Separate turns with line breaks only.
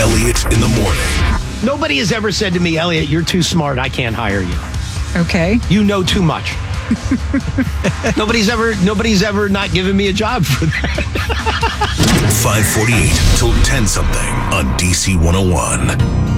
Elliott in the morning.
Nobody has ever said to me, Elliott, you're too smart. I can't hire you.
Okay.
You know too much. Nobody's ever not given me a job for that.
548 till 10 something on DC 101.